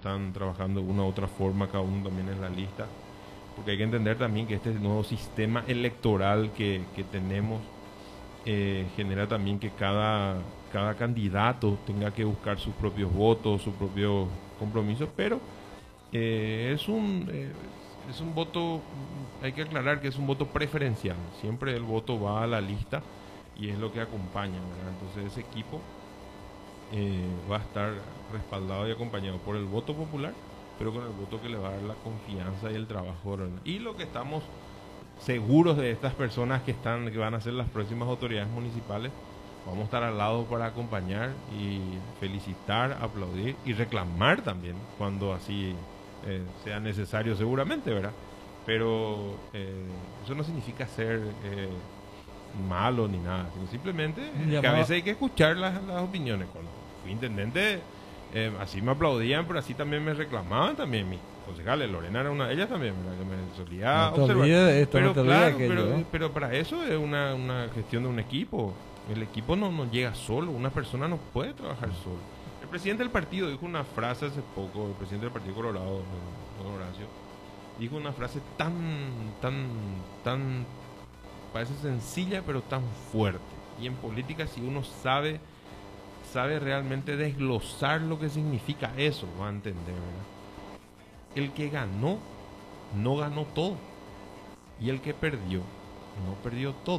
están trabajando de una u otra forma, cada uno también en la lista, porque hay que entender también que este nuevo sistema electoral que tenemos genera también que cada candidato tenga que buscar sus propios votos, sus propios compromisos, pero es un voto, hay que aclarar que es un voto preferencial, siempre el voto va a la lista y es lo que acompaña, ¿verdad? Entonces ese equipo va a estar respaldado y acompañado por el voto popular, pero con el voto que le va a dar la confianza y el trabajo, ¿verdad? Y lo que estamos seguros de estas personas que van a ser las próximas autoridades municipales, vamos a estar al lado para acompañar y felicitar, aplaudir y reclamar también cuando así sea necesario, seguramente, ¿verdad? Pero eso no significa ser malo ni nada, sino simplemente que a veces hay que escuchar las opiniones. Cuando fui intendente, así me aplaudían, pero así también me reclamaban también mis concejales. Lorena era una de ellas también, ¿verdad? Que me solía observar. Pero claro, pero para eso es una gestión de un equipo. El equipo no llega solo, una persona no puede trabajar solo. El presidente del partido dijo una frase hace poco, el presidente del Partido Colorado, don Horacio, dijo una frase tan parece sencilla pero tan fuerte. Y en política, si uno sabe realmente desglosar lo que significa eso, va a entender, ¿verdad? El que ganó no ganó todo, y el que perdió no perdió todo.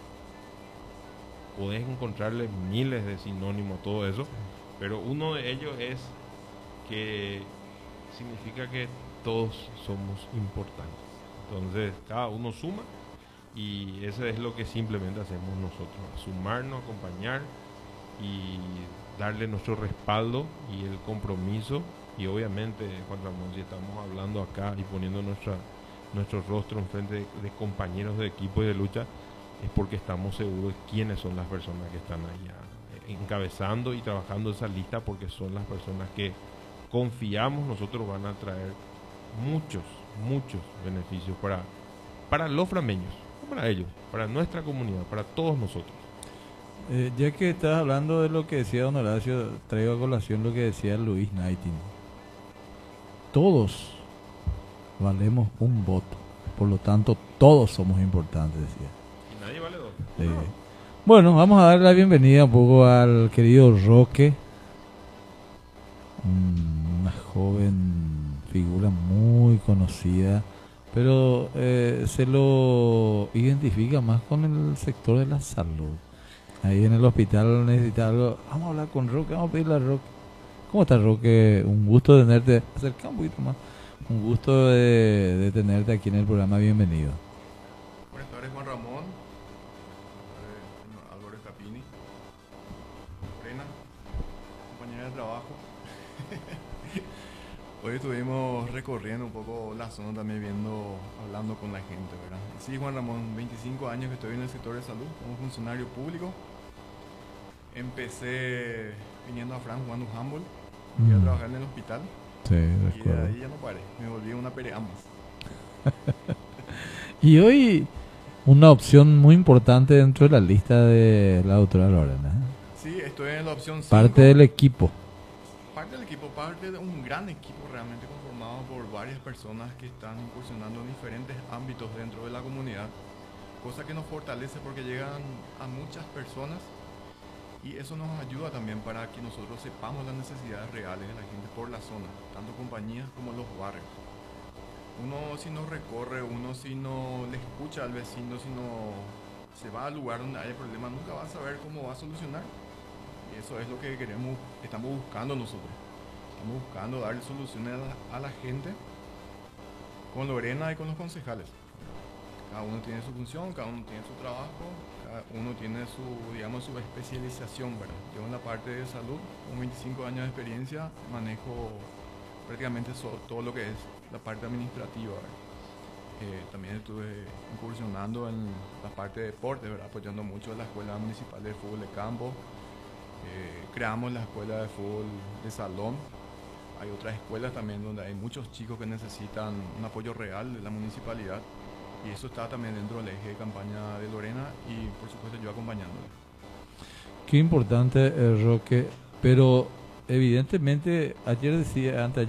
Podés encontrarle miles de sinónimos a todo eso, pero uno de ellos es que significa que todos somos importantes. Entonces cada uno suma, y eso es lo que simplemente hacemos nosotros: sumarnos, acompañar y darle nuestro respaldo y el compromiso. Y obviamente, Juan Ramón, si estamos hablando acá y poniendo nuestro rostro en frente de compañeros de equipo y de lucha, es porque estamos seguros de quiénes son las personas que están allá encabezando y trabajando esa lista, porque son las personas que confiamos nosotros van a traer muchos beneficios para los frameños, no para ellos, para nuestra comunidad, para todos nosotros. Ya que estás hablando de lo que decía don Horacio, traigo a colación lo que decía Luis Knighting. Todos valemos un voto, por lo tanto todos somos importantes, decía. Y nadie vale dos. Bueno, vamos a darle la bienvenida un poco al querido Roque, una joven figura muy conocida, pero se lo identifica más con el sector de la salud. Ahí en el hospital necesita algo. Vamos a hablar con Roque, vamos a pedirle a Roque. ¿Cómo estás, Roque? Un gusto de tenerte. Acerca un poquito más. Un gusto de tenerte aquí en el programa. Bienvenido. Buenas tardes, Juan Ramón. Señor Álvaro Capini. Lorena, compañera de trabajo. Hoy estuvimos recorriendo un poco la zona también, hablando con la gente, ¿verdad? Sí, Juan Ramón, 25 años que estoy en el sector de salud como funcionario público. Empecé viniendo a Fran jugando handball, fui a trabajar en el hospital. Sí, y de ahí ya no paré, me volví una pereambas. Y hoy una opción muy importante dentro de la lista de la doctora Lorena. Sí, estoy en la opción 5. Parte del equipo. Parte del equipo, parte de un gran equipo realmente conformado por varias personas que están incursionando en diferentes ámbitos dentro de la comunidad, cosa que nos fortalece porque llegan a muchas personas y eso nos ayuda también para que nosotros sepamos las necesidades reales de la gente por la zona, tanto compañías como los barrios. Uno si no recorre, uno si no le escucha al vecino, si no se va al lugar donde hay problemas, nunca va a saber cómo va a solucionar. Y eso es lo que estamos buscando nosotros. Estamos buscando darle soluciones a la gente con Lorena y con los concejales. Cada uno tiene su función, cada uno tiene su trabajo, cada uno tiene su especialización, ¿verdad? Yo en la parte de salud, con 25 años de experiencia, manejo prácticamente todo lo que es la parte administrativa, ¿verdad? También estuve incursionando en la parte de deporte, ¿verdad? Apoyando mucho a la Escuela Municipal de Fútbol de Campo. Creamos la escuela de fútbol de salón. Hay otras escuelas también donde hay muchos chicos que necesitan un apoyo real de la municipalidad, y eso está también dentro del eje de campaña de Lorena y por supuesto yo acompañándole. Qué importante, Roque, pero evidentemente ayer decía, antes